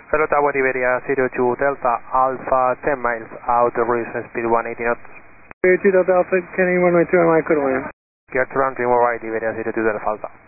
Hello Tower Iberia 02 Delta Alpha 10 miles out of recent speed 180 knots. 02 Delta Alpha, Kenny 112 on my clear land. Clear to run, remove right Iberia 02 Delta Alpha.